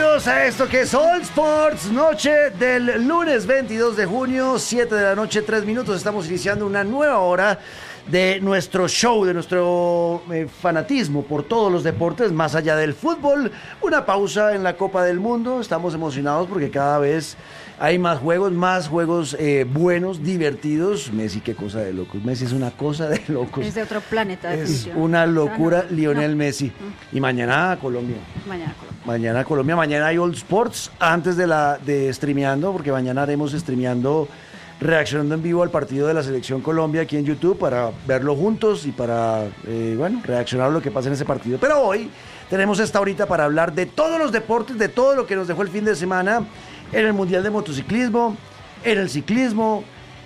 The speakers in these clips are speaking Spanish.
Bienvenidos a esto que es All Sports, noche del lunes 22 de junio, 7 de la noche, 3 minutos. Estamos iniciando una nueva hora de nuestro show, de nuestro fanatismo por todos los deportes, más allá del fútbol. Una pausa en la Copa del Mundo. Estamos emocionados porque cada vez hay más juegos buenos, divertidos. Messi, qué cosa de locos. Messi es una cosa de locos. Es de otro planeta. Es una locura, Lionel Messi. Y mañana Colombia. Mañana hay All Sports antes de streameando, porque mañana haremos streameando, reaccionando en vivo al partido de la Selección Colombia aquí en YouTube para verlo juntos y para, reaccionar a lo que pasa en ese partido. Pero hoy tenemos esta horita para hablar de todos los deportes, de todo lo que nos dejó el fin de semana en el Mundial de Motociclismo, en el ciclismo,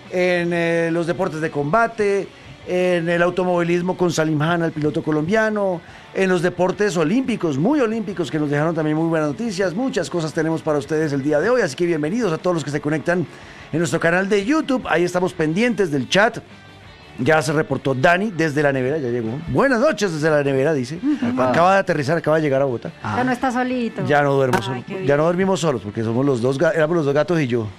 en los deportes de combate, en el automovilismo con Salim Hanna, el piloto colombiano, en los deportes olímpicos, muy olímpicos, que nos dejaron también muy buenas noticias. Muchas cosas tenemos para ustedes el día de hoy, así que bienvenidos a todos los que se conectan en nuestro canal de YouTube. Ahí estamos pendientes del chat. Ya se reportó Dani desde la nevera, ya llegó. Buenas noches desde la nevera, dice. Acaba de aterrizar, acaba de llegar a Bogotá. Ya no está solito. Ya no duermo solo. Ya no dormimos solos, porque somos éramos los dos gatos y yo.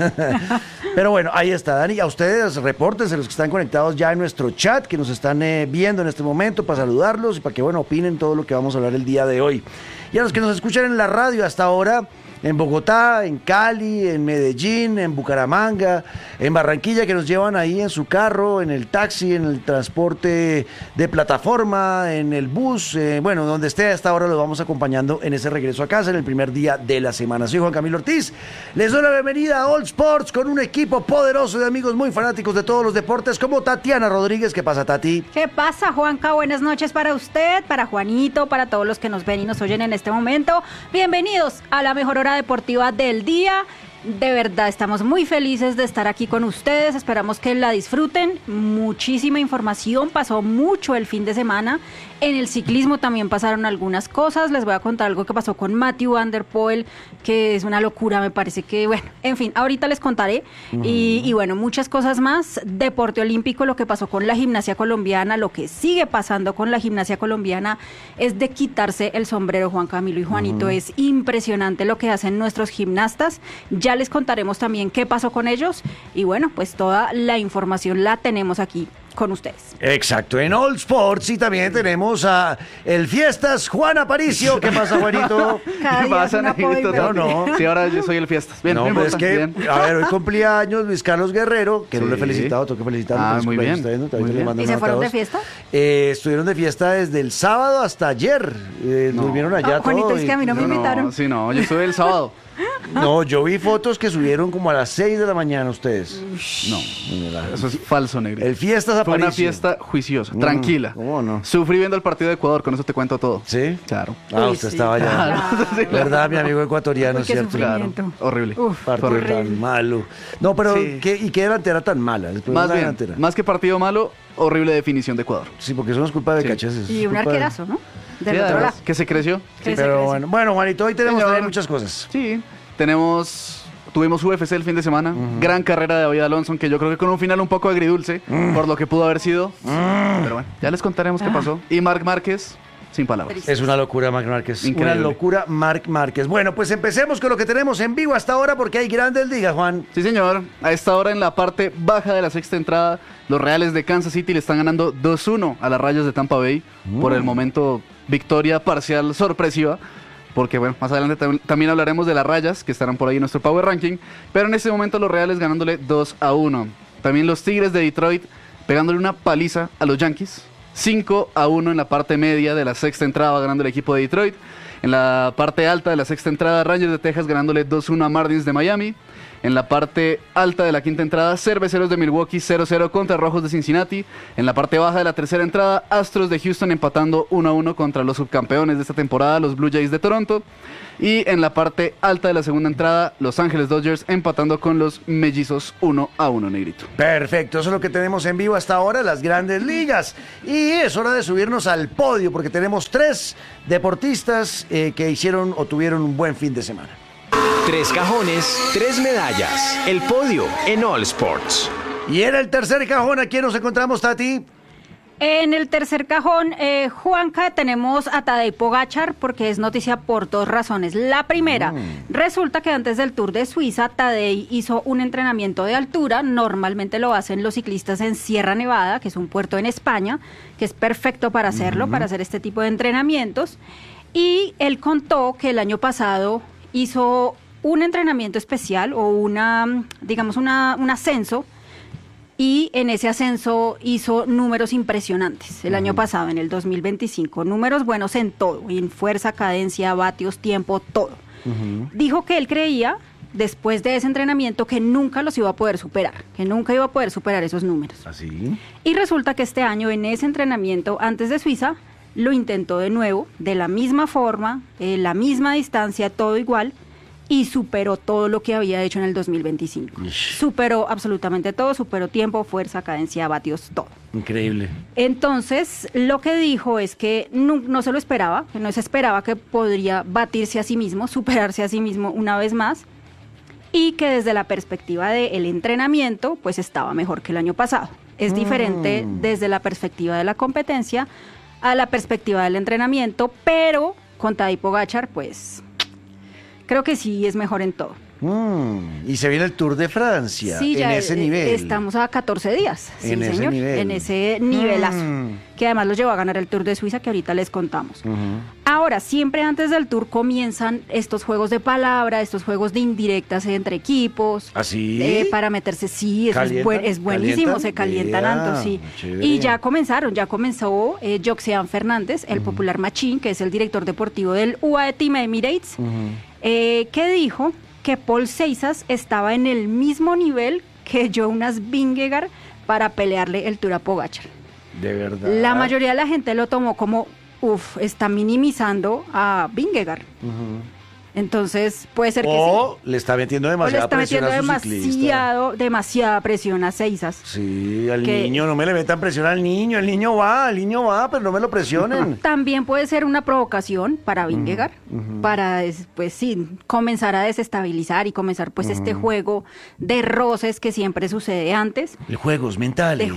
Pero bueno, ahí está, Dani. A ustedes, repórtense los que están conectados ya en nuestro chat, que nos están viendo en este momento, para saludarlos y para que, opinen todo lo que vamos a hablar el día de hoy. Y a los que nos escuchan en la radio hasta ahora, en Bogotá, en Cali, en Medellín, en Bucaramanga, en Barranquilla, que nos llevan ahí en su carro, en el taxi, en el transporte de plataforma, en el bus, donde esté hasta ahora los vamos acompañando en ese regreso a casa en el primer día de la semana. Soy Juan Camilo Ortiz, les doy la bienvenida a All Sports con un equipo poderoso de amigos muy fanáticos de todos los deportes, como Tatiana Rodríguez. ¿Qué pasa, Tati? ¿Qué pasa, Juanca? Buenas noches para usted, para Juanito, para todos los que nos ven y nos oyen en este momento. Bienvenidos a la mejor hora deportiva del día. De verdad, estamos muy felices de estar aquí con ustedes, esperamos que la disfruten. Muchísima información, pasó mucho el fin de semana. En el ciclismo también pasaron algunas cosas. Les voy a contar algo que pasó con Mathieu van der Poel, que es una locura, me parece que, en fin, ahorita les contaré. Y muchas cosas más. Deporte olímpico, lo que pasó con la gimnasia colombiana, lo que sigue pasando con la gimnasia colombiana es de quitarse el sombrero, Juan Camilo y Juanito. Es impresionante lo que hacen nuestros gimnastas. Ya les contaremos también qué pasó con ellos. Y pues toda la información la tenemos aquí con ustedes. Exacto, en All Sports. Y también tenemos a el Fiestas, Juan Aparicio. ¿Qué pasa, Juanito? ¿Qué pasa, Negrito? No. Sí, ahora yo soy el Fiestas. Bien, no, es que, bien. A ver, hoy cumplía años Luis Carlos Guerrero, que no lo he felicitado, tengo que felicitarlo. Muy bien. ¿Y se fueron de fiesta? Estuvieron de fiesta desde el sábado hasta ayer. Durmieron allá Juanito, todo. Es que a mí no me invitaron. Yo estuve el sábado. No, yo vi fotos que subieron como a las 6 de la mañana ustedes. No, eso es falso, Negrito. El Fiestas Aparicio. Fue una fiesta juiciosa, tranquila. ¿Cómo no? Sufrí viendo el partido de Ecuador, con eso te cuento todo. ¿Sí? Claro. Usted estaba allá. Claro. ¿Verdad, mi amigo ecuatoriano? Qué ¿Cierto? sufrimiento. Claro. Horrible. Partido tan malo. No, pero ¿qué delantera tan mala? Más que partido malo, horrible definición de Ecuador. Sí, porque eso no es culpa de Cacheses. Y un arquerazo, ¿no? Del otro lado. Que se creció. Pero bueno, Juanito, hoy tenemos también muchas cosas. Sí. Tuvimos UFC el fin de semana, gran carrera de David Alonso, que yo creo que con un final un poco agridulce, por lo que pudo haber sido, pero bueno, ya les contaremos qué pasó. Y Marc Márquez, sin palabras. Es una locura, Marc Márquez. Increíble. Una locura, Marc Márquez. Bueno, pues empecemos con lo que tenemos en vivo hasta ahora, porque hay grandes ligas, Juan. Sí, señor. A esta hora, en la parte baja de la sexta entrada, los Reales de Kansas City le están ganando 2-1 a las Rayas de Tampa Bay. Por el momento, victoria parcial sorpresiva. Porque más adelante también hablaremos de las Rayas, que estarán por ahí en nuestro Power Ranking. Pero en este momento los Reales ganándole 2-1. También los Tigres de Detroit pegándole una paliza a los Yankees. 5-1 en la parte media de la sexta entrada, va ganando el equipo de Detroit. En la parte alta de la sexta entrada, Rangers de Texas ganándole 2-1 a Marlins de Miami. En la parte alta de la quinta entrada, Cerveceros de Milwaukee 0-0 contra Rojos de Cincinnati. En la parte baja de la tercera entrada, Astros de Houston empatando 1-1 contra los subcampeones de esta temporada, los Blue Jays de Toronto. Y en la parte alta de la segunda entrada, Los Ángeles Dodgers empatando con los Mellizos 1-1, Negrito. Perfecto, eso es lo que tenemos en vivo hasta ahora, las grandes ligas. Y es hora de subirnos al podio, porque tenemos 3 deportistas que hicieron o tuvieron un buen fin de semana. 3 cajones, 3 medallas. El podio en All Sports. Y en el tercer cajón, ¿a quién nos encontramos, Tati? En el tercer cajón, Juanca, tenemos a Tadej Pogačar, porque es noticia por dos razones. La primera, resulta que antes del Tour de Suiza, Tadej hizo un entrenamiento de altura. Normalmente lo hacen los ciclistas en Sierra Nevada, que es un puerto en España, que es perfecto para hacerlo, para hacer este tipo de entrenamientos. Y él contó que el año pasado hizo un entrenamiento especial o un ascenso, y en ese ascenso hizo números impresionantes el año pasado, en el 2025. Números buenos en todo, en fuerza, cadencia, vatios, tiempo, todo. Dijo que él creía, después de ese entrenamiento, que nunca los iba a poder superar, esos números. ¿Así? Y resulta que este año, en ese entrenamiento, antes de Suiza, lo intentó de nuevo, de la misma forma, la misma distancia, todo igual, y superó todo lo que había hecho en el 2025. Superó absolutamente todo, superó tiempo, fuerza, cadencia, vatios, todo. Increíble. Entonces, lo que dijo es que no se lo esperaba, que no se esperaba que podría batirse a sí mismo, superarse a sí mismo una vez más, y que desde la perspectiva del entrenamiento, pues estaba mejor que el año pasado. Es diferente desde la perspectiva de la competencia a la perspectiva del entrenamiento, pero con Tadej Pogačar, pues creo que sí es mejor en todo. Y se viene el Tour de Francia, sí, en ese nivel. Estamos a 14 días, sí, en señor, en ese nivelazo, que además los llevó a ganar el Tour de Suiza, que ahorita les contamos. Ahora, siempre antes del Tour comienzan estos juegos de palabra, estos juegos de indirectas entre equipos. ¿Así? Para meterse, sí, eso es buenísimo, se calientan tanto, sí. Chévere. Y ya comenzó Joxean Fernández, el popular Machín, que es el director deportivo del UAE Team Emirates, que dijo que Paul Seixas estaba en el mismo nivel que Jonas Vingegaard para pelearle el Tour a Pogačar. De verdad. La mayoría de la gente lo tomó como, está minimizando a Vingegaard. Entonces, puede ser que sí. Le está metiendo demasiada presión a su ciclista. Demasiada presión a Seixas. Sí, al niño, no me le metan presión al niño. El niño va, pero no me lo presionen. También puede ser una provocación para Vingegaard, para, pues sí, comenzar a desestabilizar y comenzar, pues, este juego de roces que siempre sucede antes. De juegos mentales.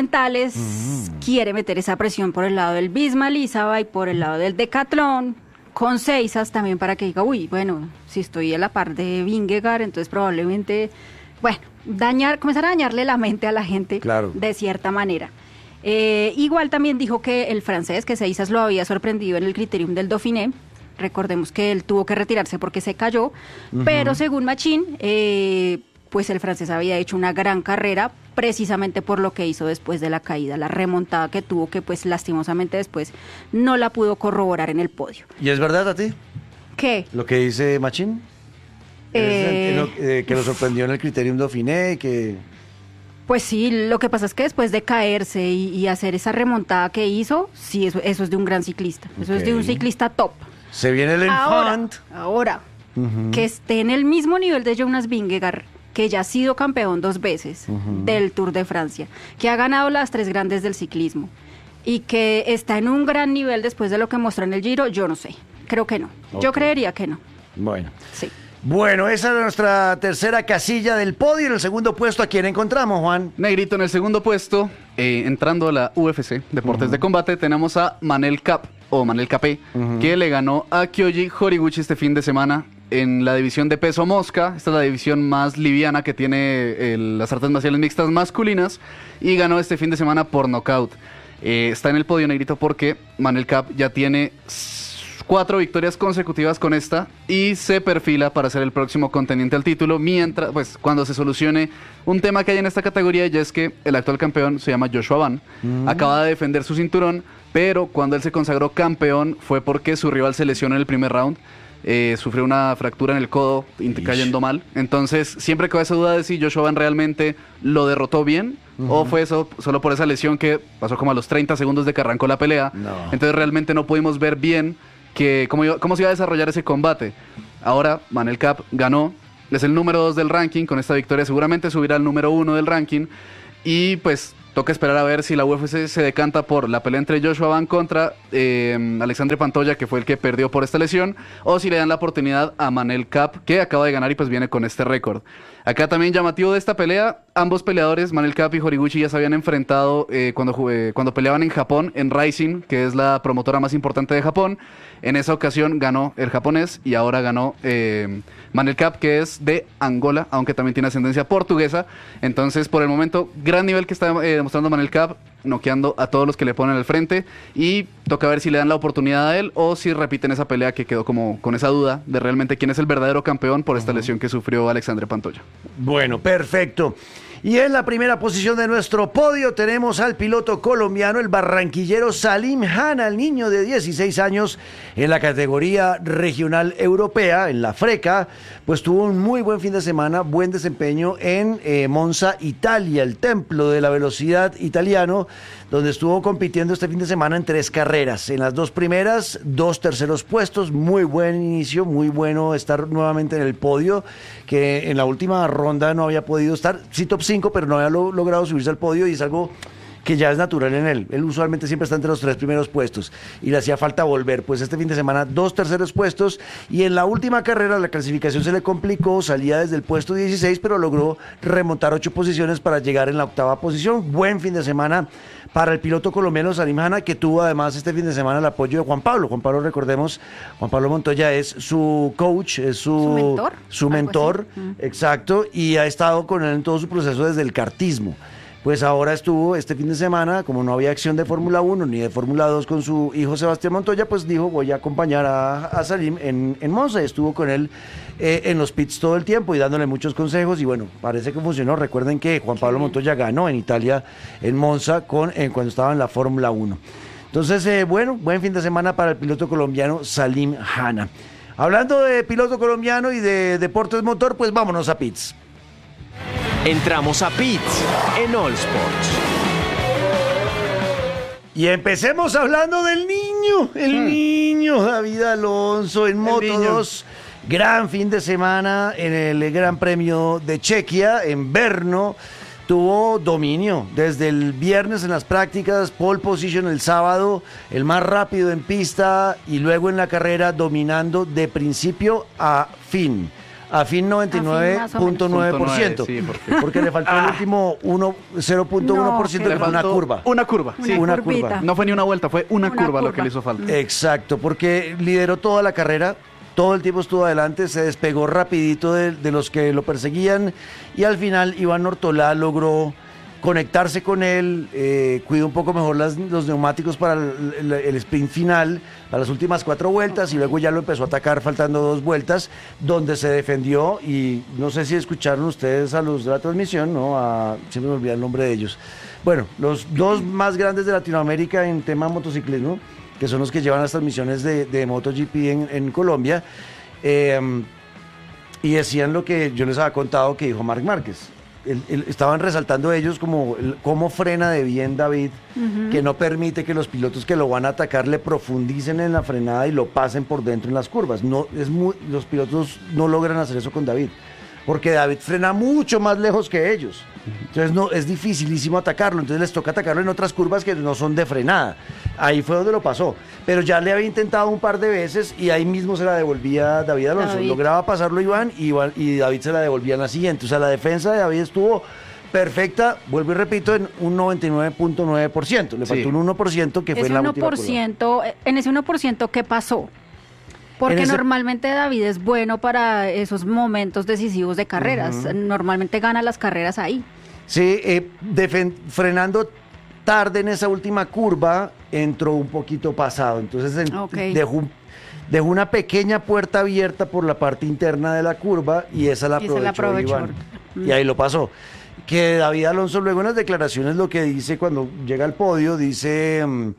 Quiere meter esa presión por el lado del Visma Lease y por el lado del Decathlon, con Seixas también, para que diga, bueno, si estoy a la par de Vingegaard, entonces probablemente, comenzar a dañarle la mente a la gente, claro, de cierta manera. Igual también dijo que el francés, que Seixas lo había sorprendido en el Criterium del Dauphiné. Recordemos que él tuvo que retirarse porque se cayó, pero según Machín, pues el francés había hecho una gran carrera precisamente por lo que hizo después de la caída, la remontada que tuvo, que pues lastimosamente después no la pudo corroborar en el podio. ¿Y es verdad a ti? ¿Qué? ¿Lo que dice Machín? Que lo sorprendió en el Criterium Dauphiné y que... Pues sí, lo que pasa es que después de caerse y hacer esa remontada que hizo, sí, eso es de un gran ciclista, eso es de un ciclista top. Se viene el Enfant. Ahora, que esté en el mismo nivel de Jonas Vingegaard, que ya ha sido campeón 2 veces del Tour de Francia, que ha ganado las 3 grandes del ciclismo y que está en un gran nivel después de lo que mostró en el Giro, yo no sé, creo que no, yo creería que no. Bueno. Sí. Bueno, esa es nuestra tercera casilla del podio. En el segundo puesto, ¿a quién encontramos, Juan? Negrito, en el segundo puesto, entrando a la UFC, Deportes de Combate, tenemos a Manel Kape, que le ganó a Kyoji Horiguchi este fin de semana en la división de peso mosca. Esta es la división más liviana que tiene las artes marciales mixtas masculinas, y ganó este fin de semana por nocaut. Está en el podio, Negrito, porque Manel Kape ya tiene 4 victorias consecutivas con esta y se perfila para ser el próximo contendiente al título, mientras, pues, cuando se solucione un tema que hay en esta categoría, ya es que el actual campeón se llama Joshua Van, acaba de defender su cinturón, pero cuando él se consagró campeón fue porque su rival se lesionó en el primer round, sufrió una fractura en el codo, cayendo mal. Entonces, siempre quedó esa duda de si Joshua Van realmente lo derrotó bien o fue eso solo por esa lesión que pasó como a los 30 segundos de que arrancó la pelea. Entonces, realmente no pudimos ver bien cómo se iba a desarrollar ese combate. Ahora, Manel Kape ganó, es el número 2 del ranking. Con esta victoria seguramente subirá al número 1 del ranking. Y pues toca esperar a ver si la UFC se decanta por la pelea entre Joshua Van contra Alexandre Pantoja, que fue el que perdió por esta lesión, o si le dan la oportunidad a Manel Kape, que acaba de ganar y pues viene con este récord. Acá también llamativo de esta pelea, ambos peleadores, Manel Kape y Horiguchi, ya se habían enfrentado cuando peleaban en Japón, en Rising, que es la promotora más importante de Japón. En esa ocasión ganó el japonés y ahora ganó Manel Kape, que es de Angola, aunque también tiene ascendencia portuguesa. Entonces, por el momento, gran nivel que está demostrando Manel Kape, noqueando a todos los que le ponen al frente, y toca ver si le dan la oportunidad a él o si repiten esa pelea que quedó como con esa duda de realmente quién es el verdadero campeón por esta lesión que sufrió Alexandre Pantoja. Bueno, perfecto. Y en la primera posición de nuestro podio tenemos al piloto colombiano, el barranquillero Salim Hanna, el niño de 16 años en la categoría regional europea, en la FRECA, pues tuvo un muy buen fin de semana, buen desempeño en Monza, Italia, el templo de la velocidad italiano, donde estuvo compitiendo este fin de semana en 3 carreras. En las 2 primeras, 2 terceros puestos, muy buen inicio, muy bueno estar nuevamente en el podio, que en la última ronda no había podido estar, sí top 5, pero no había logrado subirse al podio, y es algo que ya es natural en él. Él usualmente siempre está entre los 3 primeros puestos y le hacía falta volver. Pues este fin de semana 2 terceros puestos, y en la última carrera la clasificación se le complicó, salía desde el puesto 16, pero logró remontar 8 posiciones para llegar en la 8ª posición. Buen fin de semana para el piloto colombiano Salim Hanna, que tuvo además este fin de semana el apoyo de Juan Pablo. Juan Pablo, recordemos, Juan Pablo Montoya es su coach, es su mentor, exacto, y ha estado con él en todo su proceso desde el kartismo. Pues ahora estuvo este fin de semana, como no había acción de Fórmula 1 ni de Fórmula 2 con su hijo Sebastián Montoya, pues dijo, voy a acompañar a Salim en Monza. Estuvo con él en los pits todo el tiempo y dándole muchos consejos, y bueno, parece que funcionó. Recuerden que Juan Pablo Montoya ganó en Italia, en Monza, cuando estaba en la Fórmula 1. Entonces, bueno, buen fin de semana para el piloto colombiano Salim Hanna. Hablando de piloto colombiano y de deportes motor, pues vámonos a pits. Entramos a pits en All Sports. Y empecemos hablando del niño, el niño David Alonso en Moto2. Gran fin de semana en el Gran Premio de Chequia, en Brno. Tuvo dominio desde el viernes en las prácticas, pole position el sábado, el más rápido en pista, y luego en la carrera dominando de principio a fin. A fin 99.9%, sí, porque le faltó el último 0.1% de una curva. Una curva, sí. Una curva. No fue ni una vuelta, fue una curva lo que le hizo falta. Exacto, porque lideró toda la carrera, todo el tiempo estuvo adelante, se despegó rapidito de los que lo perseguían, y al final Iván Ortolá logró conectarse con él, cuidó un poco mejor los neumáticos para el sprint final, para las últimas 4 vueltas, y luego ya lo empezó a atacar faltando 2 vueltas, donde se defendió. Y no sé si escucharon ustedes a los de la transmisión, ¿no? Siempre me olvidé el nombre de ellos. Bueno, los 2 más grandes de Latinoamérica en tema motociclismo, que son los que llevan las transmisiones de MotoGP en Colombia, y decían lo que yo les había contado que dijo Marc Márquez. Estaban resaltando ellos como cómo frena de bien David, que no permite que los pilotos que lo van a atacar le profundicen en la frenada y lo pasen por dentro en las curvas. Los pilotos no logran hacer eso con David, porque David frena mucho más lejos que ellos. Entonces es dificilísimo atacarlo, entonces les toca atacarlo en otras curvas que no son de frenada. Ahí fue donde lo pasó, pero ya le había intentado un par de veces y ahí mismo se la devolvía David Alonso. Lograba pasarlo Iván y David se la devolvía en la siguiente. O sea, la defensa de David estuvo perfecta, vuelvo y repito, en un 99.9%. Le faltó un 1% que fue en la última curva. En ese 1%, ¿qué pasó? Porque normalmente David es bueno para esos momentos decisivos de carreras. Normalmente gana las carreras ahí. Sí, frenando tarde en esa última curva, entró un poquito pasado. Entonces dejó una pequeña puerta abierta por la parte interna de la curva, y esa la aprovechó Iván. Y ahí lo pasó. Que David Alonso luego en las declaraciones lo que dice cuando llega al podio, dice...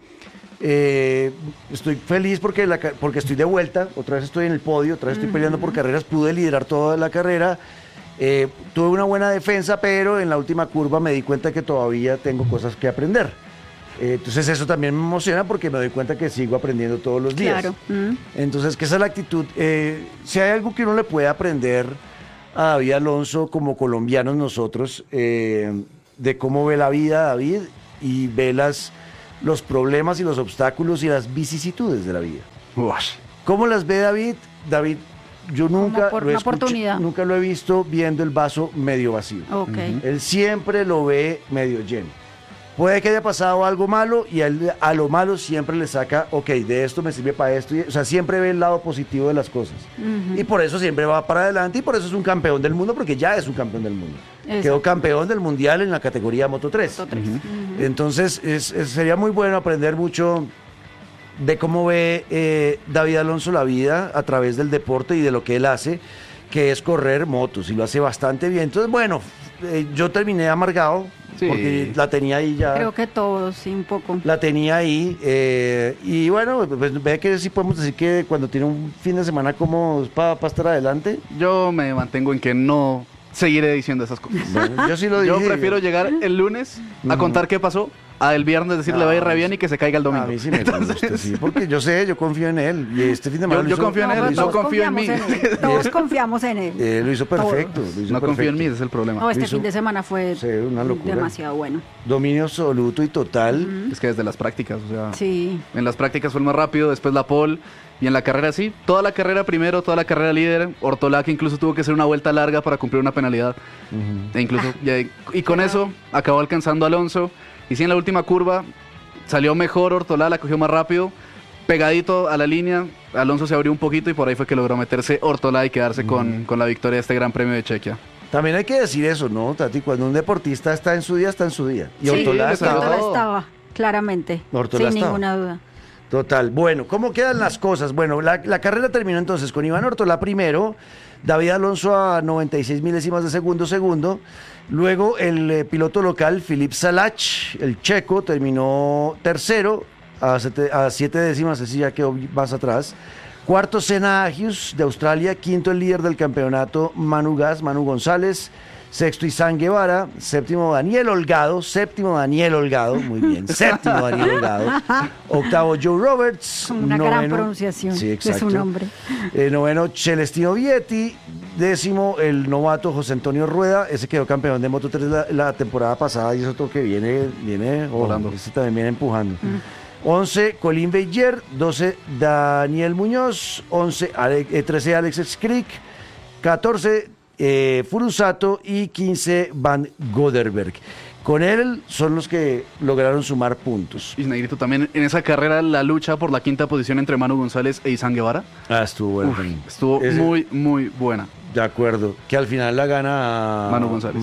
estoy feliz porque estoy de vuelta, otra vez estoy en el podio, otra vez estoy peleando por carreras, pude liderar toda la carrera, tuve una buena defensa, pero en la última curva me di cuenta que todavía tengo cosas que aprender. Entonces eso también me emociona porque me doy cuenta que sigo aprendiendo todos los días. Claro. Entonces, que esa es la actitud. Si hay algo que uno le puede aprender a David Alonso como colombianos nosotros, de cómo ve la vida David y ve los problemas y los obstáculos y las vicisitudes de la vida. ¿Cómo las ve David? David yo nunca nunca lo he visto viendo el vaso medio vacío. Okay. Él siempre lo ve medio lleno. Puede que haya pasado algo malo y él a lo malo siempre le saca, ok, de esto me sirve para esto. O sea, siempre ve el lado positivo de las cosas. Y por eso siempre va para adelante y por eso es un campeón del mundo, porque ya es un campeón del mundo. Exacto. Quedó campeón del mundial en la categoría Moto 3. Entonces, sería muy bueno aprender mucho de cómo ve David Alonso la vida a través del deporte y de lo que él hace, que es correr motos, y lo hace bastante bien. Entonces, bueno, yo terminé amargado. Sí. Porque la tenía ahí ya. Creo que todos, sí, un poco. La tenía ahí. Y bueno, pues ve que sí podemos decir que cuando tiene un fin de semana como para estar adelante. Yo me mantengo en que no seguiré diciendo esas cosas. Bueno, yo sí lo dije. Yo prefiero llegar el lunes a contar qué pasó, el viernes decirle va a ir re bien y que se caiga el domingo. A mí sí me gusta, sí, porque yo confío en él. Y este fin de semana yo confío en él, no confío en mí. Todos confiamos en él. Lo hizo perfecto. No confío en mí, ese es el problema. No, fin de semana fue una locura. Demasiado bueno. Dominio absoluto y total. Es que desde las prácticas, o sea, sí. En las prácticas fue el más rápido, después la pole, y en la carrera sí, toda la carrera primero, toda la carrera líder. Ortolá, que incluso tuvo que hacer una vuelta larga para cumplir una penalidad. E incluso, y con eso acabó alcanzando a Alonso. Y sí, en la última curva salió mejor Ortolá, la cogió más rápido, pegadito a la línea. Alonso se abrió un poquito y por ahí fue que logró meterse Ortolá y quedarse con la victoria de este Gran Premio de Chequia. También hay que decir eso, ¿no, Tati? Cuando un deportista está en su día, está en su día. Y sí, Ortolá estaba, claramente, Ortolá sin estaba. ninguna duda. Total. Bueno, ¿cómo quedan las cosas? Bueno, la carrera terminó entonces con Iván Ortolá primero, David Alonso a 96 milésimas de segundo. Luego el piloto local, Filip Salach, el checo, terminó tercero a 7 décimas, así ya quedó más atrás. Cuarto, Senna Agius de Australia. Quinto, el líder del campeonato, Manu González. Sexto, Izan Guevara. Séptimo, Daniel Holgado. Muy bien. Séptimo, Daniel Holgado. Octavo, Joe Roberts. Una gran pronunciación de su nombre. Noveno, Celestino Vietti. Décimo, el novato José Antonio Rueda. Ese quedó campeón de Moto 3 la temporada pasada y es otro que viene volando. Ese también viene empujando. 11, Colin Beyer. 12, Daniel Muñoz. 13, Alex Skrik. 14, Furusato y 15, Van Goderberg. Con él son los que lograron sumar puntos. Y Negrito, también en esa carrera la lucha por la quinta posición entre Manu González e Izan Guevara. Estuvo buena. Estuvo muy, muy buena. De acuerdo. Que al final la gana Manu González.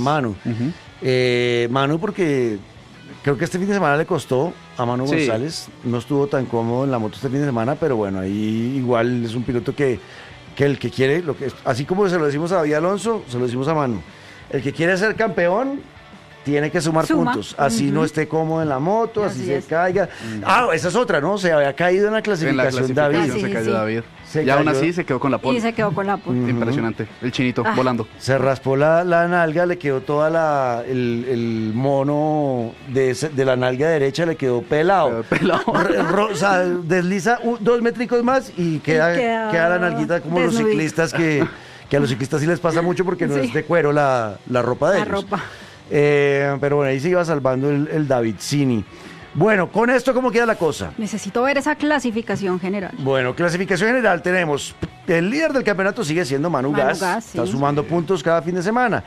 Manu porque creo que este fin de semana le costó a Manu González. No estuvo tan cómodo en la moto este fin de semana, pero bueno, ahí igual es un piloto que el que quiere, así como se lo decimos a David Alonso, se lo decimos a Manu. El que quiere ser campeón tiene que sumar puntos. Así no esté cómodo en la moto, así se caiga. Esa es otra, ¿no? Se había caído en la clasificación, David. Se cayó David. Y aún así se quedó con la pole. Y se quedó con la pole. Impresionante. El chinito volando. Se raspó la nalga, le quedó toda el mono de la nalga derecha, le quedó pelado. O sea, desliza 2 métricos más y queda la nalguita como los ciclistas que a los ciclistas sí les pasa mucho porque no es de cuero la ropa de ellos. Pero bueno, ahí se iba salvando el Davidsini. Bueno, con esto, ¿cómo queda la cosa? Necesito ver esa clasificación general. Bueno, clasificación general tenemos, el líder del campeonato sigue siendo Manu Gas, está sumando puntos cada fin de semana,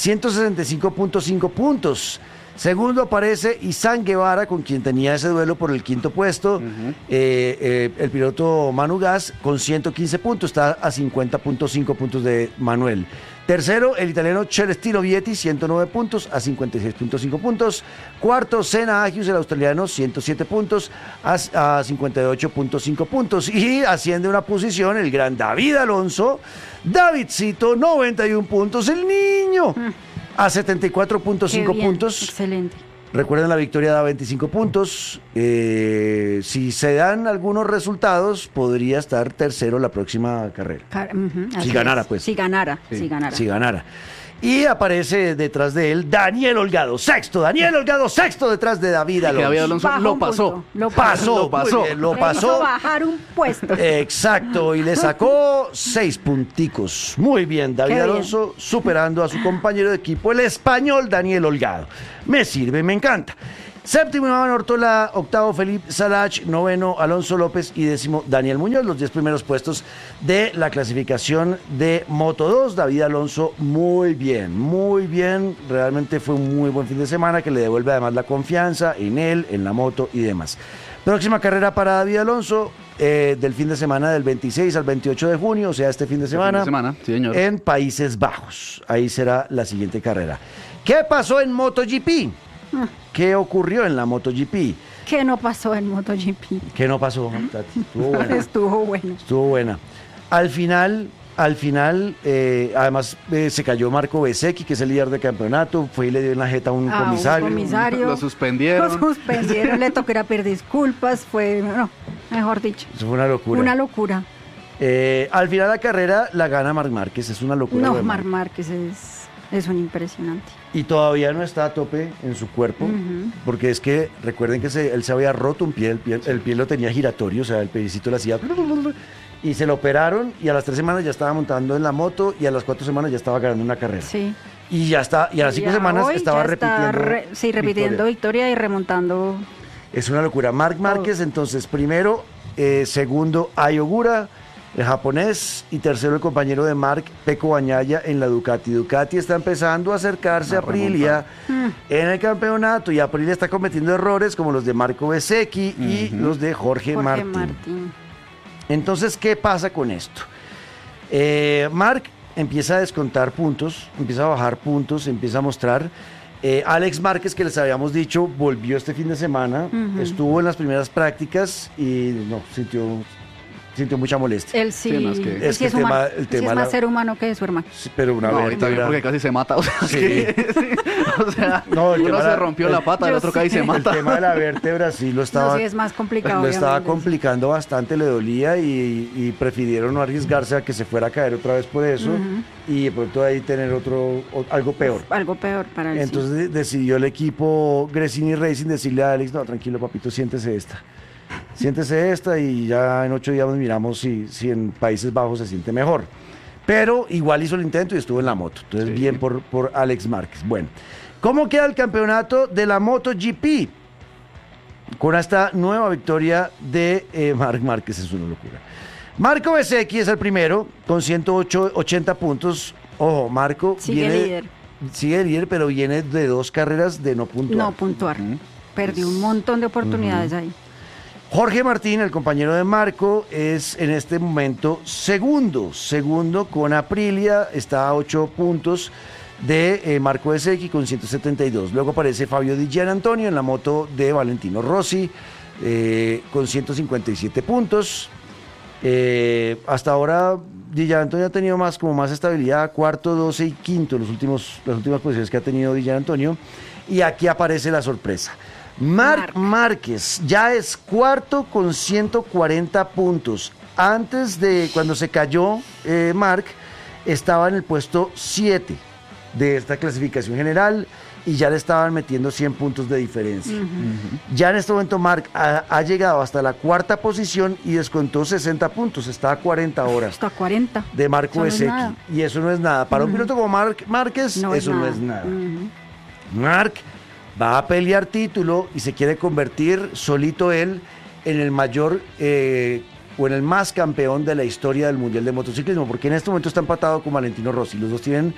165.5 puntos. Segundo aparece Izan Guevara, con quien tenía ese duelo por el quinto puesto. El piloto Manu Gas con 115 puntos, está a 50.5 puntos de Manuel. Tercero, el italiano Celestino Vietti, 109 puntos, a 56.5 puntos. Cuarto, Senna Agius, el australiano, 107 puntos, a 58.5 puntos. Y asciende una posición el gran David Alonso, Davidcito, 91 puntos, el niño, a 74.5 puntos. Excelente. Recuerden, la victoria da 25 puntos. Si se dan algunos resultados, podría estar tercero la próxima carrera. Si ganara, pues. Si ganara. Y aparece detrás de él Daniel Holgado, sexto detrás de David Alonso. David Alonso lo pasó. Lo pasó. Lo pasó. Bajar un puesto. Exacto, y le sacó 6 punticos. Muy bien, David Alonso superando a su compañero de equipo, el español Daniel Holgado. Me sirve, me encanta. Séptimo, Iván Ortola. Octavo, Felipe Salach. Noveno, Alonso López. Y décimo, Daniel Muñoz. Los 10 primeros puestos de la clasificación de Moto 2. David Alonso, muy bien, muy bien. Realmente fue un muy buen fin de semana que le devuelve además la confianza en él, en la moto y demás. Próxima carrera para David Alonso, del fin de semana del 26 al 28 de junio, o sea, este fin de semana, Sí, señor. en Países Bajos. Ahí será la siguiente carrera. ¿Qué pasó en MotoGP? ¿Qué ocurrió en la MotoGP? ¿Qué no pasó en MotoGP? ¿Qué no pasó, Tati? Estuvo buena. Estuvo bueno. Estuvo buena. Al final, además se cayó Marco Bezzecchi, que es el líder del campeonato, fue y le dio en la jeta a un comisario. Lo suspendieron. Le tocó ir a pedir disculpas, mejor dicho. Eso fue una locura. Una locura. Al final la carrera la gana Marc Márquez, es una locura. No, Marc Márquez es un impresionante. Y todavía no está a tope en su cuerpo, porque es que recuerden que él se había roto un pie, el pie lo tenía giratorio, o sea, el piecito le hacía... Y se lo operaron y a las 3 semanas ya estaba montando en la moto y a las 4 semanas ya estaba ganando una carrera. Sí. Y ya está, y a las 5 semanas estaba repitiendo victoria y remontando. Es una locura. Marc Márquez, entonces, primero, segundo, Ai Ogura, el japonés, y tercero, el compañero de Marc, Pecco Bagnaia, en la Ducati. Ducati está empezando a acercarse a Aprilia en el campeonato, y Aprilia está cometiendo errores como los de Marco Bezzecchi y los de Jorge Martín. Entonces, ¿qué pasa con esto? Marc empieza a descontar puntos, empieza a bajar puntos, empieza a mostrar. Alex Márquez, que les habíamos dicho, volvió este fin de semana, estuvo en las primeras prácticas y sintió mucha molestia. Él sí, es que el tema es más ser humano que su hermano. Sí, pero una vez porque casi se mata. O sea, no, uno se rompió la pata, el otro casi se mata. El tema de la vértebra sí lo estaba... sí, es más complicado. Lo estaba complicando bastante, le dolía y prefirieron no arriesgarse a que se fuera a caer otra vez por eso y de pronto ahí tener algo peor. Algo peor para él. Entonces decidió el equipo Gresini Racing decirle a Alex, no, tranquilo papito, siéntese esta y ya en 8 días nos miramos si en Países Bajos se siente mejor. Pero igual hizo el intento y estuvo en la moto. Entonces bien por Alex Márquez. Bueno, ¿cómo queda el campeonato de la MotoGP? Con esta nueva victoria de Marc Márquez, es una locura. Marco Bezzecchi es el primero con 180 puntos. Ojo, Marco sigue líder, pero viene de 2 carreras de no puntuar. Perdió un montón de oportunidades ahí. Jorge Martín, el compañero de Marco, es en este momento segundo con Aprilia, está a 8 puntos de Marco Bezzecchi con 172. Luego aparece Fabio Di Gianantonio en la moto de Valentino Rossi con 157 puntos. Hasta ahora Di Gianantonio ha tenido más estabilidad, cuarto, 12 y quinto, las últimas posiciones que ha tenido Di Gianantonio. Y aquí aparece la sorpresa. Marc Márquez ya es cuarto con 140 puntos. Antes de cuando se cayó Marc, estaba en el puesto 7 de esta clasificación general y ya le estaban metiendo 100 puntos de diferencia. Ya en este momento Marc ha llegado hasta la 4ª posición y descontó 60 puntos. Está a 40 horas. Está a 40. De Marco Bezzecchi. Y eso no es nada. Para un piloto como Marc Márquez, eso no es nada. Marc va a pelear título y se quiere convertir solito él en el mayor o en el más campeón de la historia del Mundial de Motociclismo, porque en este momento está empatado con Valentino Rossi. Los dos tienen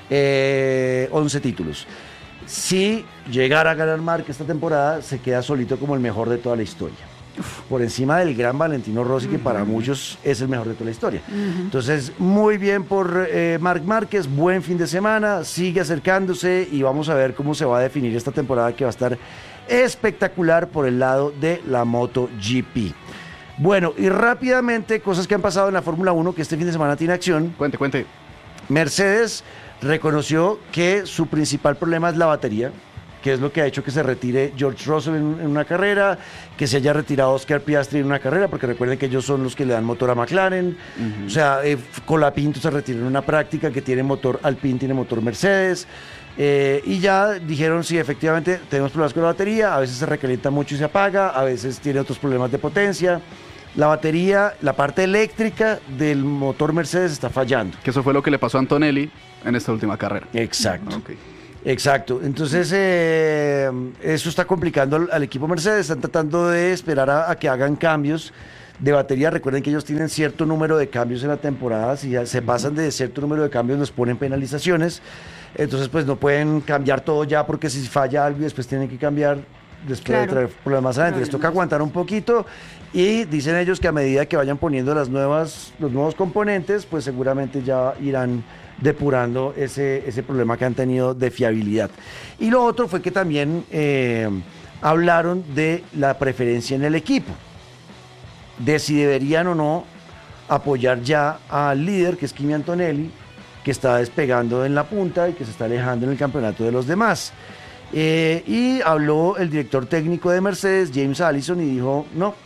11 títulos. Si llegara a ganar Marc esta temporada, se queda solito como el mejor de toda la historia. Por encima del gran Valentino Rossi, que para muchos es el mejor de toda la historia. Entonces, muy bien por Marc Márquez, buen fin de semana, sigue acercándose y vamos a ver cómo se va a definir esta temporada, que va a estar espectacular por el lado de la MotoGP. Bueno, y rápidamente, cosas que han pasado en la Fórmula 1, que este fin de semana tiene acción. Cuente. Mercedes reconoció que su principal problema es la batería, que es lo que ha hecho que se retire George Russell en una carrera, que se haya retirado Oscar Piastri en una carrera, porque recuerden que ellos son los que le dan motor a McLaren. O sea, Colapinto se retiró en una práctica que tiene motor Alpine, tiene motor Mercedes. Y ya dijeron, sí, efectivamente, tenemos problemas con la batería, a veces se recalienta mucho y se apaga, a veces tiene otros problemas de potencia. La batería, la parte eléctrica del motor Mercedes está fallando. Que eso fue lo que le pasó a Antonelli en esta última carrera. Exacto. Okay. Exacto, entonces eso está complicando al equipo Mercedes, están tratando de esperar a que hagan cambios de batería. Recuerden que ellos tienen cierto número de cambios en la temporada, si ya se pasan de cierto número de cambios les ponen penalizaciones, entonces pues no pueden cambiar todo ya porque si falla algo y después tienen que cambiar, después de traer problemas adelante, les toca aguantar un poquito y dicen ellos que a medida que vayan poniendo los nuevos componentes, pues seguramente ya irán depurando ese problema que han tenido de fiabilidad. Y lo otro fue que también hablaron de la preferencia en el equipo, de si deberían o no apoyar ya al líder, que es Kimi Antonelli, que está despegando en la punta y que se está alejando en el campeonato de los demás. Y habló el director técnico de Mercedes, James Allison, y dijo, no.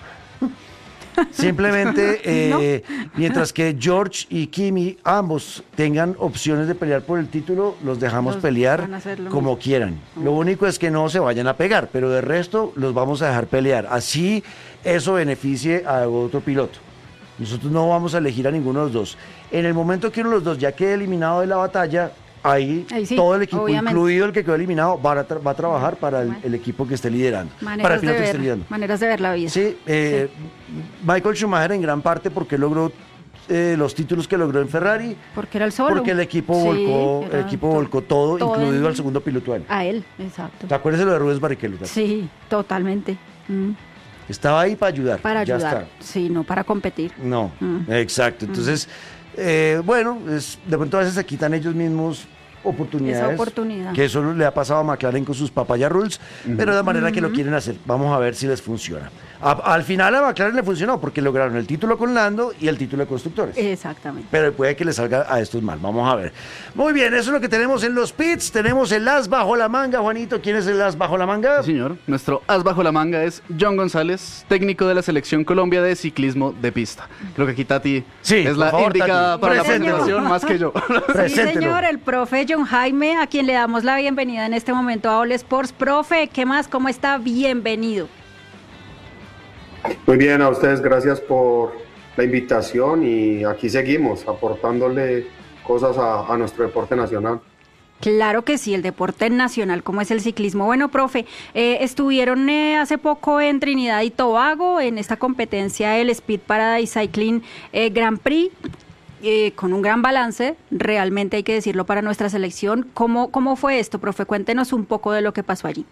Simplemente, mientras que George y Kimi ambos tengan opciones de pelear por el título, los dejamos pelear como quieran. Lo único es que no se vayan a pegar, pero de resto los vamos a dejar pelear. Así eso beneficie a otro piloto. Nosotros no vamos a elegir a ninguno de los dos. En el momento que uno de los dos ya quede eliminado de la batalla, ahí sí, todo el equipo, obviamente, incluido el que quedó eliminado, va a trabajar para el equipo que esté liderando. Para el piloto que esté liderando. Maneras de ver la vida. Sí, Michael Schumacher en gran parte porque logró los títulos que logró en Ferrari. Porque era el solo. Porque el equipo volcó todo, incluido al segundo piloto. A él, exacto. ¿Te acuerdas de lo de Rubens Barrichello? Sí, totalmente. Estaba ahí para ayudar. Para ayudar, ya está. Sí, no para competir. No, exacto. Entonces, bueno, de pronto a veces se quitan ellos mismos oportunidades. Esa oportunidad. Que eso le ha pasado a McLaren con sus Papaya Rules, pero de la manera que lo quieren hacer. Vamos a ver si les funciona. Al final a McLaren le funcionó porque lograron el título con Lando y el título de constructores. Exactamente. Pero puede que le salga a estos mal. Vamos a ver. Muy bien, eso es lo que tenemos en los pits. Tenemos el as bajo la manga. Juanito, ¿quién es el as bajo la manga? Sí, señor. Nuestro as bajo la manga es John González, técnico de la Selección Colombia de ciclismo de pista. Creo que aquí Tati es la indicada para la presentación más que yo. Sí, señor, el profe John Jaime, a quien le damos la bienvenida en este momento a All Sports. Profe, ¿qué más? ¿Cómo está? Bienvenido. Muy bien, a ustedes gracias por la invitación y aquí seguimos aportándole cosas a nuestro deporte nacional. Claro que sí, el deporte nacional como es el ciclismo. Bueno, profe, estuvieron hace poco en Trinidad y Tobago en esta competencia del Speed Paradise Cycling Grand Prix. Con un gran balance, realmente hay que decirlo, para nuestra selección. ¿Cómo fue esto, profe? Cuéntenos un poco de lo que pasó allí.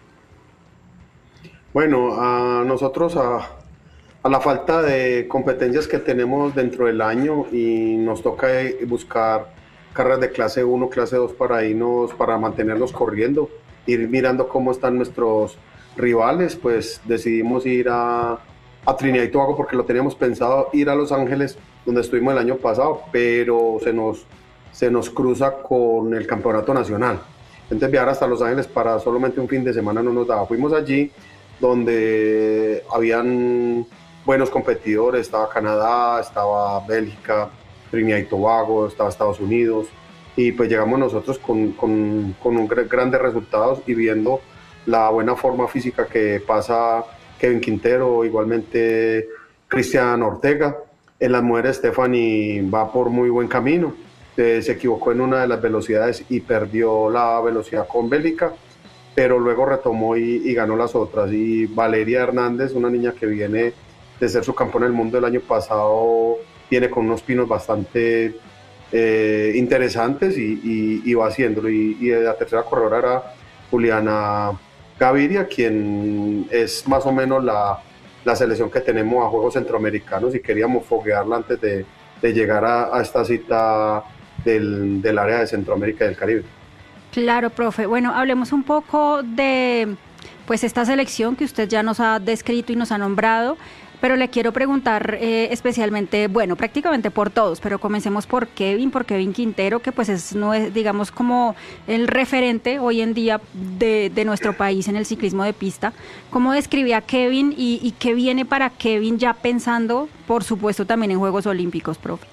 Bueno, a nosotros, a la falta de competencias que tenemos dentro del año y nos toca buscar carreras de clase 1, clase 2 para mantenerlos corriendo, ir mirando cómo están nuestros rivales, pues decidimos ir a Trinidad y Tobago porque lo teníamos pensado ir a Los Ángeles, donde estuvimos el año pasado, pero se nos cruza con el campeonato nacional. Entonces viajar hasta Los Ángeles para solamente un fin de semana no nos daba. Fuimos allí donde habían buenos competidores, estaba Canadá, estaba Bélgica, Trinidad y Tobago, estaba Estados Unidos, y pues llegamos nosotros con grandes resultados y viendo la buena forma física que pasa Kevin Quintero, igualmente Cristian Ortega. En las mujeres Stephanie va por muy buen camino, se equivocó en una de las velocidades y perdió la velocidad con Bélgica, pero luego retomó y ganó las otras. Y Valeria Hernández, una niña que viene de ser subcampeona del mundo el año pasado, viene con unos pinos bastante interesantes y va haciéndolo. Y la tercera corredora era Juliana Gaviria, quien es más o menos la selección que tenemos a Juegos Centroamericanos y queríamos foguearla antes de llegar a esta cita del área de Centroamérica y del Caribe. Claro, profe. Bueno, hablemos un poco de pues esta selección que usted ya nos ha descrito y nos ha nombrado, pero le quiero preguntar especialmente, bueno, prácticamente por todos, pero comencemos por Kevin Quintero, que pues no es, digamos, como el referente hoy en día de nuestro país en el ciclismo de pista. ¿Cómo describía a Kevin y qué viene para Kevin ya pensando, por supuesto, también en Juegos Olímpicos, profe?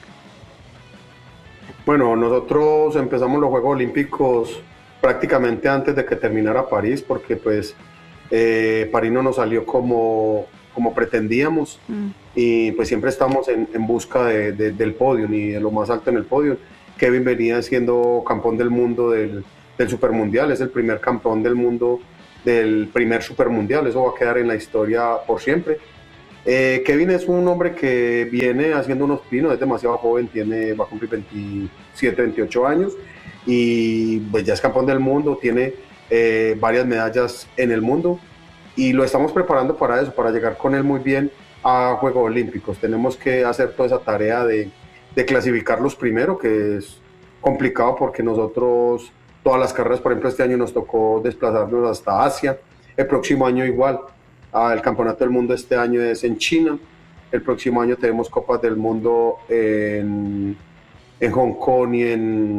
Bueno, nosotros empezamos los Juegos Olímpicos prácticamente antes de que terminara París, porque pues París no nos salió como pretendíamos y pues siempre estamos en busca del podio y de lo más alto en el podio. Kevin venía siendo campeón del mundo del del Supermundial, es el primer campeón del mundo del primer Supermundial, eso va a quedar en la historia por siempre. Kevin es un hombre que viene haciendo unos pinos, es demasiado joven, va a cumplir 27, 28 años y pues ya es campeón del mundo, tiene varias medallas en el mundo y lo estamos preparando para eso, para llegar con él muy bien a Juegos Olímpicos. Tenemos que hacer toda esa tarea de clasificarlos primero, que es complicado porque nosotros, todas las carreras, por ejemplo, este año nos tocó desplazarnos hasta Asia, el próximo año igual. El campeonato del mundo este año es en China, el próximo año tenemos copas del mundo en Hong Kong y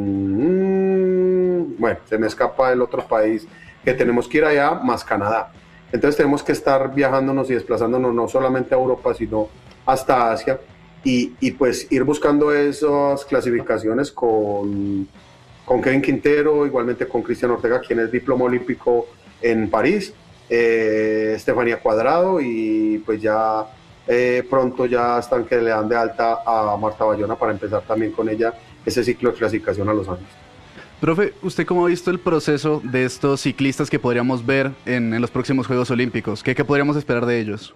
bueno, se me escapa el otro país que tenemos que ir allá, más Canadá. Entonces tenemos que estar viajándonos y desplazándonos no solamente a Europa, sino hasta Asia y pues ir buscando esas clasificaciones con Kevin Quintero, igualmente con Cristian Ortega, quien es diploma olímpico en París, Estefanía Cuadrado y pues ya pronto ya están que le dan de alta a Marta Bayona para empezar también con ella ese ciclo de clasificación a los Andes. Profe, ¿usted cómo ha visto el proceso de estos ciclistas que podríamos ver en los próximos Juegos Olímpicos? ¿Qué podríamos esperar de ellos?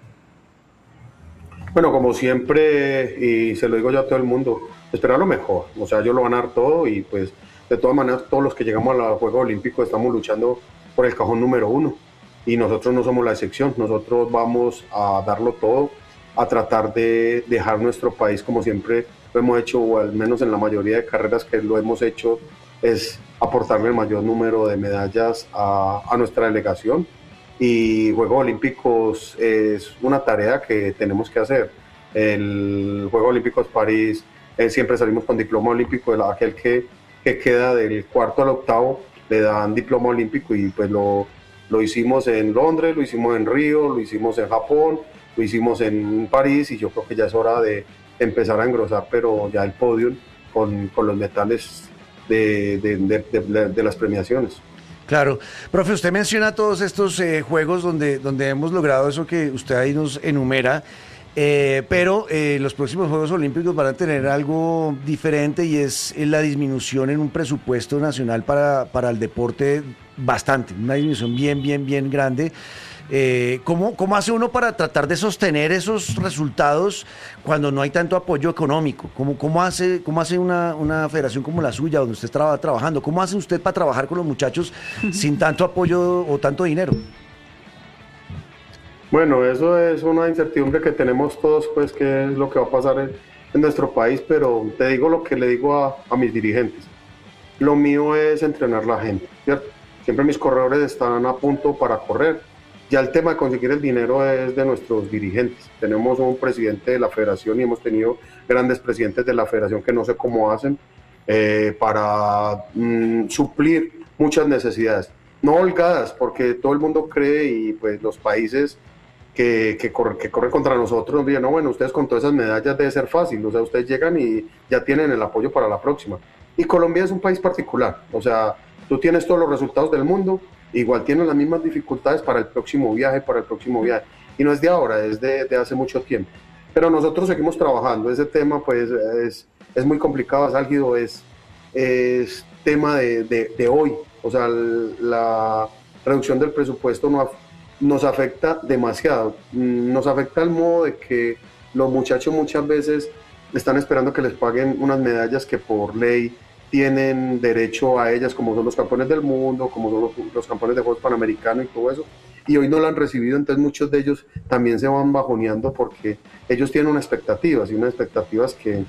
Bueno, como siempre, y se lo digo yo a todo el mundo, esperar lo mejor. O sea, ellos lo van a dar todo y pues de todas maneras todos los que llegamos a los Juegos Olímpicos estamos luchando por el cajón número 1 y nosotros no somos la excepción. Nosotros vamos a darlo todo, a tratar de dejar nuestro país como siempre lo hemos hecho, o al menos en la mayoría de carreras que lo hemos hecho, es aportarle el mayor número de medallas a nuestra delegación. Y Juegos Olímpicos es una tarea que tenemos que hacer. El Juegos Olímpicos París, siempre salimos con diploma olímpico, aquel que queda del cuarto al octavo le dan diploma olímpico y pues lo hicimos en Londres, lo hicimos en Río, lo hicimos en Japón, lo hicimos en París y yo creo que ya es hora de empezar a engrosar, pero ya el podio con los metales de las premiaciones. Claro. Profe, usted menciona todos estos juegos donde hemos logrado eso que usted ahí nos enumera, pero los próximos Juegos Olímpicos van a tener algo diferente y es la disminución en un presupuesto nacional para el deporte bastante, una disminución bien grande. ¿Cómo hace uno para tratar de sostener esos resultados cuando no hay tanto apoyo económico? ¿Cómo hace una federación como la suya, donde usted está trabajando? ¿Cómo hace usted para trabajar con los muchachos sin tanto apoyo o tanto dinero? Bueno, eso es una incertidumbre que tenemos todos, pues, qué es lo que va a pasar en nuestro país, pero te digo lo que le digo a mis dirigentes. Lo mío es entrenar la gente, ¿cierto? Siempre mis corredores están a punto para correr. Ya el tema de conseguir el dinero es de nuestros dirigentes. Tenemos un presidente de la federación y hemos tenido grandes presidentes de la federación que no sé cómo hacen para suplir muchas necesidades. No holgadas, porque todo el mundo cree y pues los países que corren contra nosotros dicen, no, bueno, ustedes con todas esas medallas debe ser fácil. O sea, ustedes llegan y ya tienen el apoyo para la próxima. Y Colombia es un país particular. O sea, tú tienes todos los resultados del mundo, igual tienen las mismas dificultades para el próximo viaje. Y no es de ahora, es de hace mucho tiempo. Pero nosotros seguimos trabajando. Ese tema pues es muy complicado, es álgido, es tema de hoy. O sea, la reducción del presupuesto nos afecta demasiado. Nos afecta al modo de que los muchachos muchas veces están esperando que les paguen unas medallas que por ley tienen derecho a ellas, como son los campeones del mundo, como son los campeones de Juegos Panamericanos y todo eso, y hoy no la han recibido. Entonces muchos de ellos también se van bajoneando porque ellos tienen unas expectativas que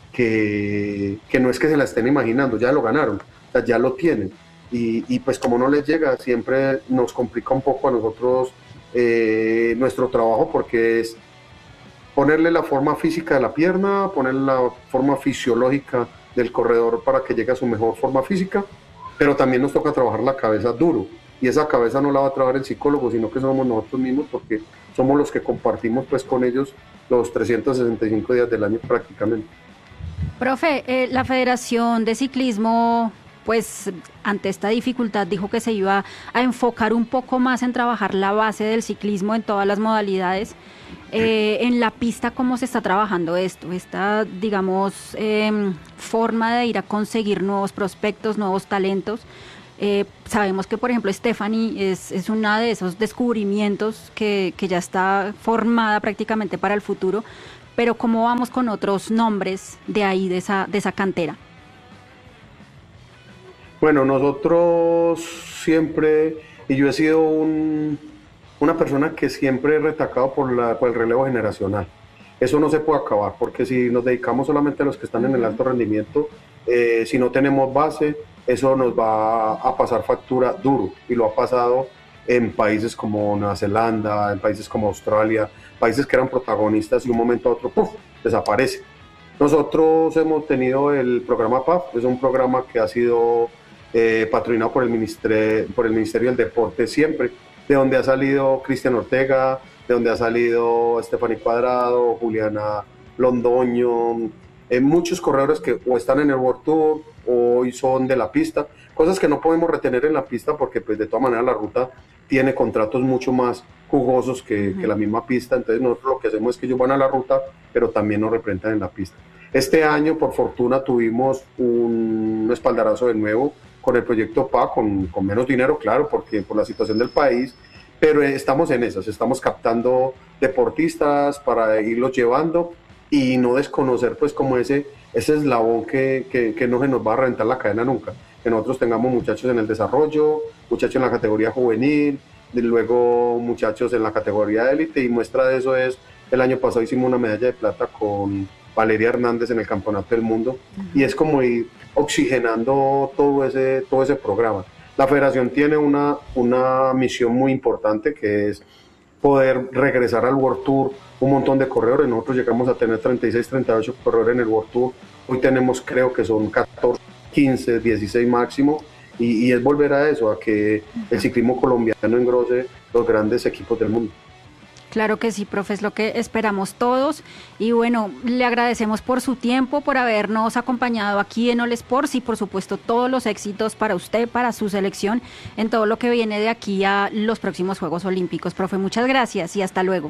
no es que se la estén imaginando, ya lo ganaron, o sea, ya lo tienen, y pues como no les llega, siempre nos complica un poco a nosotros nuestro trabajo, porque es ponerle la forma física de la pierna, ponerle la forma fisiológica del corredor para que llegue a su mejor forma física, pero también nos toca trabajar la cabeza duro, y esa cabeza no la va a trabajar el psicólogo, sino que somos nosotros mismos, porque somos los que compartimos pues con ellos los 365 días del año prácticamente. Profe, la Federación de Ciclismo, pues ante esta dificultad dijo que se iba a enfocar un poco más en trabajar la base del ciclismo en todas las modalidades. En la pista, ¿cómo se está trabajando esto? Esta, digamos, forma de ir a conseguir nuevos prospectos, nuevos talentos. Sabemos que, por ejemplo, Stephanie es una de esos descubrimientos que ya está formada prácticamente para el futuro, pero ¿cómo vamos con otros nombres de ahí, de esa cantera? Bueno, nosotros siempre, y yo he sido una persona que siempre he retacado por el relevo generacional. Eso no se puede acabar, porque si nos dedicamos solamente a los que están en el alto rendimiento, si no tenemos base, eso nos va a pasar factura duro, y lo ha pasado en países como Nueva Zelanda, en países como Australia, países que eran protagonistas y un momento a otro ¡puf!, desaparece. Nosotros hemos tenido el programa PAF, es un programa que ha sido patrocinado por el Ministerio del Deporte siempre, de donde ha salido Cristian Ortega, de donde ha salido Stephanie Cuadrado, Juliana Londoño, muchos corredores que o están en el World Tour o hoy son de la pista, cosas que no podemos retener en la pista porque pues de todas maneras la ruta tiene contratos mucho más jugosos que la misma pista, entonces nosotros lo que hacemos es que ellos van a la ruta pero también nos representan en la pista. Este año por fortuna tuvimos un espaldarazo de nuevo con el proyecto PA, con menos dinero, claro, porque por la situación del país, pero estamos en esas, estamos captando deportistas para irlos llevando y no desconocer pues como ese eslabón que no se nos va a reventar la cadena nunca, que nosotros tengamos muchachos en el desarrollo, muchachos en la categoría juvenil, y luego muchachos en la categoría élite, y muestra de eso es, el año pasado hicimos una medalla de plata con Valeria Hernández en el Campeonato del Mundo, y es como ir oxigenando todo ese programa. La federación tiene una misión muy importante que es poder regresar al World Tour un montón de corredores. Nosotros llegamos a tener 36, 38 corredores en el World Tour, hoy tenemos creo que son 14, 15, 16 máximo, y es volver a eso, a que el ciclismo colombiano engrose los grandes equipos del mundo. Claro que sí, profe, es lo que esperamos todos. Y bueno, le agradecemos por su tiempo, por habernos acompañado aquí en All Sports y por supuesto todos los éxitos para usted, para su selección, en todo lo que viene de aquí a los próximos Juegos Olímpicos. Profe, muchas gracias y hasta luego.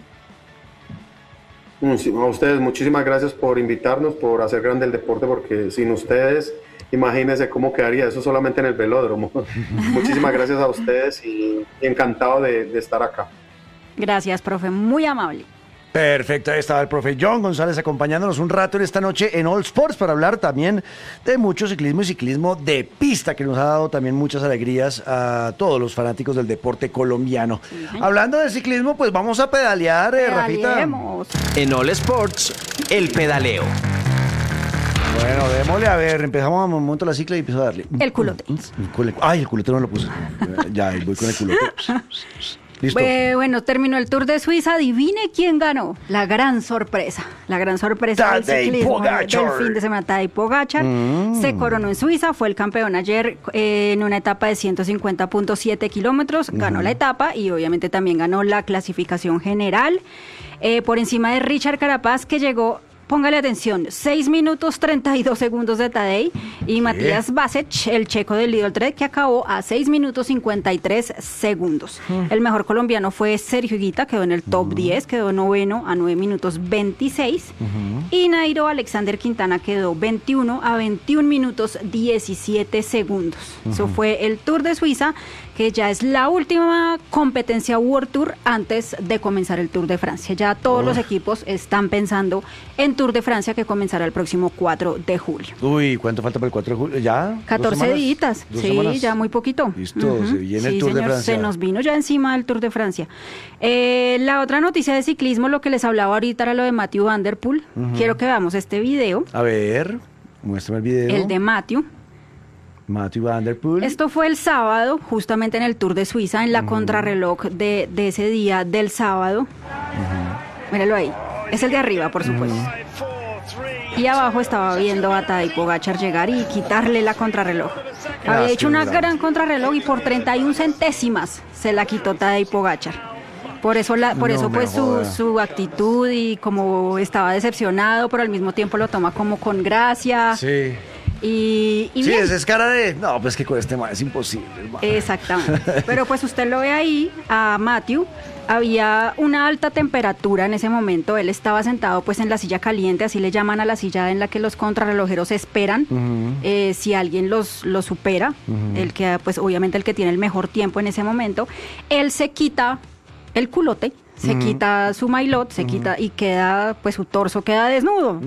A ustedes, muchísimas gracias por invitarnos, por hacer grande el deporte, porque sin ustedes, imagínense cómo quedaría eso solamente en el velódromo. Muchísimas gracias a ustedes y encantado de estar acá. Gracias, profe, muy amable. Perfecto, ahí estaba el profe John González acompañándonos un rato en esta noche en All Sports para hablar también de mucho ciclismo y ciclismo de pista, que nos ha dado también muchas alegrías a todos los fanáticos del deporte colombiano. Sí, hablando de ciclismo, pues vamos a pedalear, Rafita. En All Sports, el pedaleo. Bueno, démosle, a ver, empezamos a montar la cicla y empiezo a darle. El culote. Ay, el culote no lo puse. Ya, voy con el culote. Listo. Bueno, terminó el Tour de Suiza. Adivine quién ganó. La gran sorpresa del ciclismo del fin de semana. Tadej Pogačar se coronó en Suiza. Fue el campeón ayer en una etapa de 150.7 kilómetros. Ganó la etapa y obviamente también ganó la clasificación general. Por encima de Richard Carapaz, que llegó... Póngale atención, 6 minutos 32 segundos de Tadej y Matías Basech, el checo del Lidl Trek, que acabó a 6 minutos 53 segundos. El mejor colombiano fue Sergio Higuita, quedó en el top 10, quedó noveno a 9 minutos 26. Y Nairo Alexander Quintana quedó 21 a 21 minutos 17 segundos. Eso fue el Tour de Suiza, que ya es la última competencia World Tour antes de comenzar el Tour de Francia. Ya todos los equipos están pensando en Tour de Francia, que comenzará el próximo 4 de julio. Uy, ¿cuánto falta para el 4 de julio? ¿Ya? 14 días. Sí, semanas. Ya muy poquito. Listo, se viene el Tour de Francia. Se nos vino ya encima el Tour de Francia. La otra noticia de ciclismo, lo que les hablaba ahorita, era lo de Mathieu Van Der Poel. Quiero que veamos este video. A ver, muéstrame el video. El de Mathieu Van Der Poel. Esto fue el sábado, justamente en el Tour de Suiza, en la contrarreloj de ese día del sábado. Míralo ahí. Es el de arriba, por supuesto. Y abajo estaba viendo a Tadej Pogačar llegar y quitarle la contrarreloj. Había hecho una gran contrarreloj y por 31 centésimas se la quitó Tadej Pogačar. Por eso pues su actitud y como estaba decepcionado, pero al mismo tiempo lo toma como con gracia. Sí. Y sí, bien. esa es cara de, no, pues que con este man es imposible, hermano. Exactamente. Pero pues usted lo ve ahí, a Matthew, había una alta temperatura en ese momento, él estaba sentado pues en la silla caliente, así le llaman a la silla en la que los contrarrelojeros esperan, si alguien los supera, el que pues obviamente el que tiene el mejor tiempo en ese momento, él se quita el culote, se quita su maillot, se quita y queda, pues su torso queda desnudo.